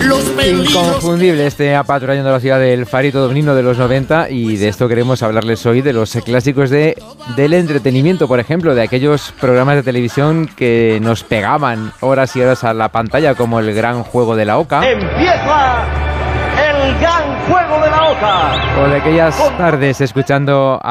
Inconfundible este apatrullando la ciudad del Farito Domnino de los 90, y de esto queremos hablarles hoy, de los clásicos del entretenimiento, por ejemplo, de aquellos programas de televisión que nos pegaban horas y horas a la pantalla, como El Gran Juego de la Oca. ¡Empieza el Gran Juego de la Oca! O de aquellas tardes escuchando